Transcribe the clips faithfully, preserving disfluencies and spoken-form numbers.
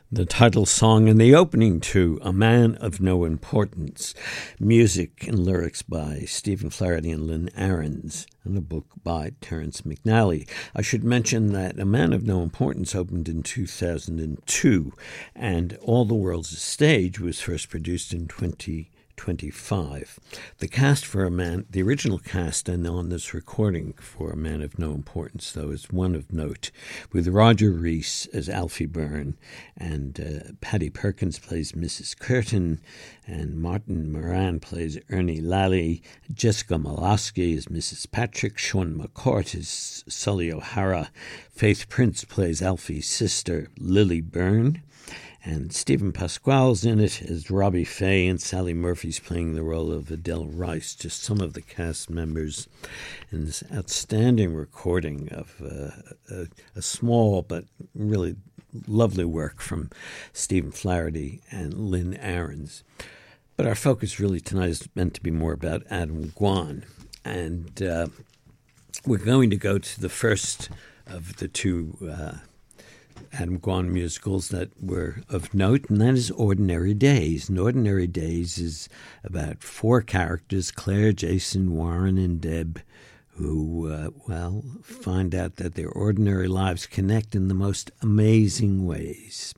The title song and the opening to A Man of No Importance. Music and lyrics by Stephen Flaherty and Lynn Ahrens, and a book by Terence McNally. I should mention that A Man of No Importance opened in two thousand two, and All the World's a Stage was first produced in twenty twenty-five. The cast for A Man, the original cast and on this recording for A Man of No Importance, though, is one of note, with Roger Rees as Alfie Byrne, and uh, Patty Perkins plays Missus Curtin, and Martin Moran plays Ernie Lally, Jessica Malosky is Missus Patrick, Sean McCourt is Sully O'Hara, Faith Prince plays Alfie's sister, Lily Byrne, and Stephen Pasquale's in it as Robbie Fay, and Sally Murphy's playing the role of Adele Rice, just some of the cast members in this outstanding recording of uh, a, a small but really lovely work from Stephen Flaherty and Lynn Ahrens. But our focus really tonight is meant to be more about Adam Guan, and uh, we're going to go to the first of the two uh Adam Guan musicals that were of note, and that is Ordinary Days. And Ordinary Days is about four characters, Claire, Jason, Warren, and Deb, who, uh, well, find out that their ordinary lives connect in the most amazing ways.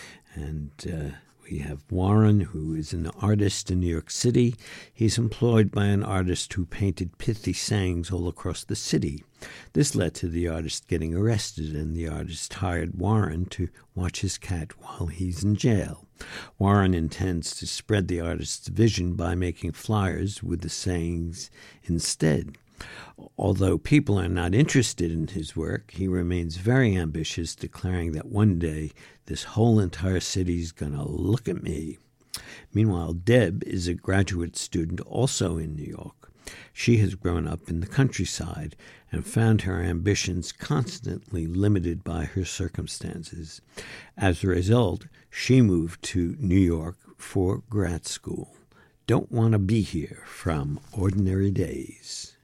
And uh, we have Warren, who is an artist in New York City. He's employed by an artist who painted pithy sayings all across the city. This led to the artist getting arrested, and the artist hired Warren to watch his cat while he's in jail. Warren intends to spread the artist's vision by making flyers with the sayings instead. Although people are not interested in his work, he remains very ambitious, declaring that one day this whole entire city is going to look at me. Meanwhile, Deb is a graduate student also in New York. She has grown up in the countryside and found her ambitions constantly limited by her circumstances. As a result, she moved to New York for grad school. Don't Want to Be Here from Ordinary Days.